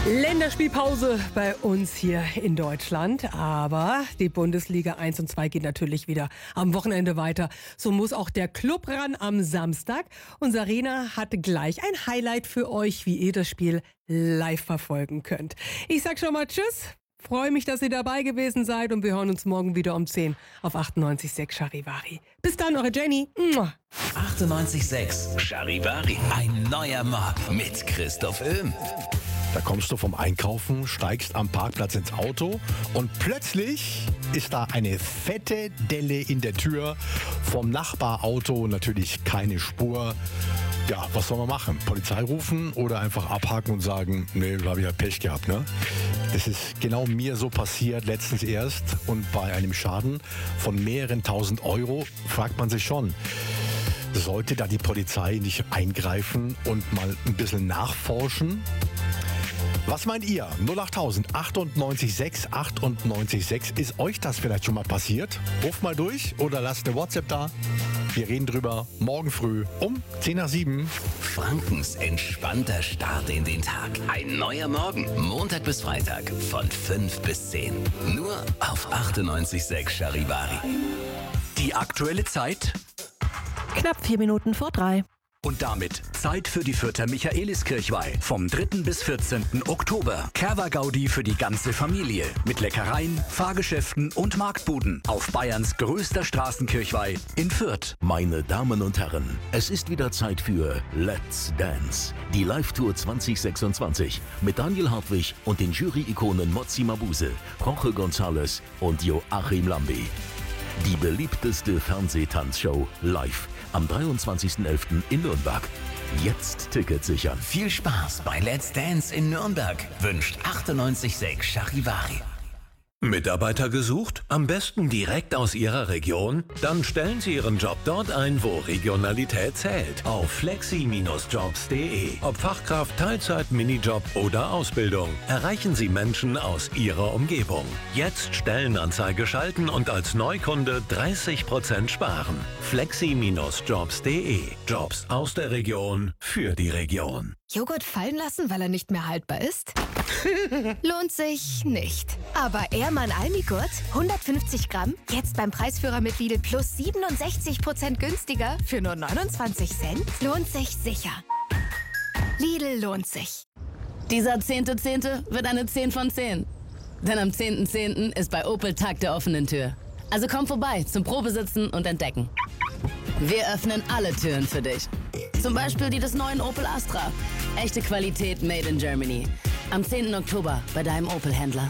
Länderspielpause bei uns hier in Deutschland, aber die Bundesliga 1 und 2 geht natürlich wieder am Wochenende weiter. So muss auch der Club ran am Samstag. Und Sarina hatte gleich ein Highlight für euch, wie ihr das Spiel live verfolgen könnt. Ich sag schon mal Tschüss, freue mich, dass ihr dabei gewesen seid und wir hören uns morgen wieder um 10 auf 98.6 Charivari. Bis dann, eure Jenny. 98.6 Charivari. Ein neuer Morgen mit Christoph Öhm. Da kommst du vom Einkaufen, steigst am Parkplatz ins Auto und plötzlich ist da eine fette Delle in der Tür. Vom Nachbarauto natürlich keine Spur. Ja, was soll man machen? Polizei rufen oder einfach abhaken und sagen, nee, da habe ich ja Pech gehabt, ne? Das ist genau mir so passiert, letztens erst. Und bei einem Schaden von mehreren tausend Euro fragt man sich schon, sollte da die Polizei nicht eingreifen und mal ein bisschen nachforschen? Was meint ihr? 08000 98.6 98.6. Ist euch das vielleicht schon mal passiert? Ruft mal durch oder lasst eine WhatsApp da. Wir reden drüber morgen früh um 6:50. Frankens entspannter Start in den Tag. Ein neuer Morgen. Montag bis Freitag von 5 bis 10. Nur auf 98.6 Charivari. Die aktuelle Zeit? Knapp 4 Minuten vor 3. Und damit Zeit für die Fürther Michaeliskirchweih vom 3. bis 14. Oktober. Kerwa-Gaudi für die ganze Familie. Mit Leckereien, Fahrgeschäften und Marktbuden auf Bayerns größter Straßenkirchweih in Fürth. Meine Damen und Herren, es ist wieder Zeit für Let's Dance. Die Live-Tour 2026 mit Daniel Hartwig und den Jury-Ikonen Mozzi Mabuse, Jorge González und Joachim Lambi. Die beliebteste Fernsehtanzshow live am 23.11. in Nürnberg. Jetzt Tickets sichern. Viel Spaß bei Let's Dance in Nürnberg. Wünscht 98.6 Charivari. Mitarbeiter gesucht? Am besten direkt aus Ihrer Region? Dann stellen Sie Ihren Job dort ein, wo Regionalität zählt. Auf flexi-jobs.de. Ob Fachkraft, Teilzeit, Minijob oder Ausbildung. Erreichen Sie Menschen aus Ihrer Umgebung. Jetzt Stellenanzeige schalten und als Neukunde 30% sparen. flexi-jobs.de. Jobs aus der Region für die Region. Joghurt fallen lassen, weil er nicht mehr haltbar ist? Lohnt sich nicht. Aber Ehrmann Almigurt, 150 Gramm, jetzt beim Preisführer mit Lidl plus 67% günstiger für nur 29 Cent? Lohnt sich sicher. Lidl lohnt sich. Dieser 10.10. wird eine 10 von 10. Denn am 10.10. ist bei Opel Tag der offenen Tür. Also komm vorbei zum Probesitzen und Entdecken. Wir öffnen alle Türen für dich. Zum Beispiel die des neuen Opel Astra. Echte Qualität made in Germany. Am 10. Oktober bei deinem Opel-Händler.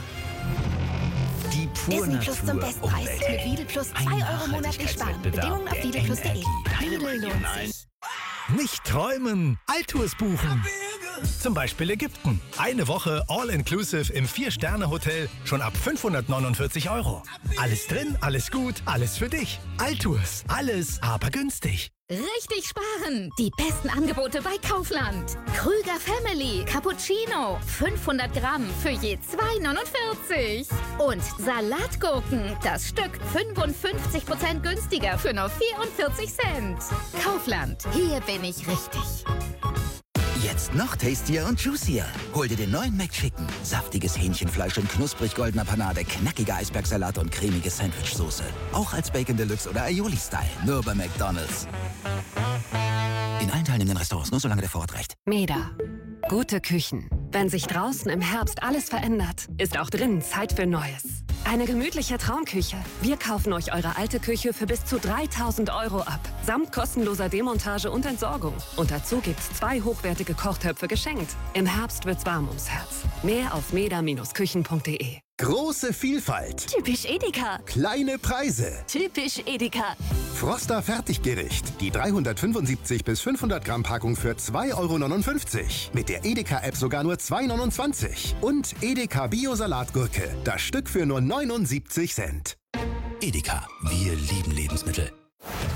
Die pure Disney Plus zum Bestpreis. Umwelt. Mit Lidl Plus 2 Euro monatlich sparen. Bedingungen auf lidlplus.de. Lidl lohnt sich. Nicht träumen, Altours buchen. Zum Beispiel Ägypten. Eine Woche All-Inclusive im 4-Sterne-Hotel schon ab 549 Euro. Alles drin, alles gut, alles für dich. Altours. Alles, aber günstig. Richtig sparen! Die besten Angebote bei Kaufland. Krüger Family Cappuccino 500 Gramm für je 2,49. Und Salatgurken, das Stück 55% günstiger für nur 44 Cent. Kaufland, hier bin ich richtig. Jetzt noch tastier und juicier. Hol dir den neuen McChicken. Saftiges Hähnchenfleisch in knusprig goldener Panade, knackiger Eisbergsalat und cremige Sandwichsoße. Auch als Bacon Deluxe oder Aioli-Style. Nur bei McDonald's. In allen teilnehmenden Restaurants, nur solange der Vorrat reicht. Meda. Gute Küchen. Wenn sich draußen im Herbst alles verändert, ist auch drinnen Zeit für Neues. Eine gemütliche Traumküche. Wir kaufen euch eure alte Küche für bis zu 3.000 Euro ab. Samt kostenloser Demontage und Entsorgung. Und dazu gibt's 2 hochwertige Kochtöpfe geschenkt. Im Herbst wird's warm ums Herz. Mehr auf meda-küchen.de. Große Vielfalt. Typisch Edeka. Kleine Preise. Typisch Edeka. Froster Fertiggericht. Die 375 bis 500 Gramm Packung für 2,59 Euro. Mit der Edeka-App sogar nur 2,29 €. Und Edeka Bio-Salatgurke. Das Stück für nur 79 Cent. Edeka, wir lieben Lebensmittel.